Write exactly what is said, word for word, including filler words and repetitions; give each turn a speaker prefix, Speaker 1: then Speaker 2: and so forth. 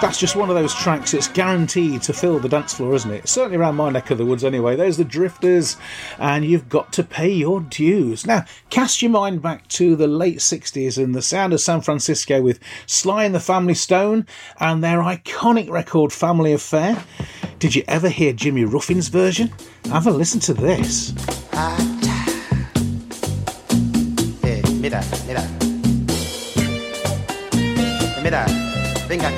Speaker 1: That's just one of those tracks that's guaranteed to fill the dance floor, isn't it? Certainly around my neck of the woods anyway. There's the Drifters, and You've Got to Pay Your Dues. Now, cast your mind back to the late sixties and the sound of San Francisco with Sly and the Family Stone and their iconic record Family Affair. Did you ever hear Jimmy Ruffin's version? Have a listen to this.
Speaker 2: Eh, mira, mira. Mira, venga.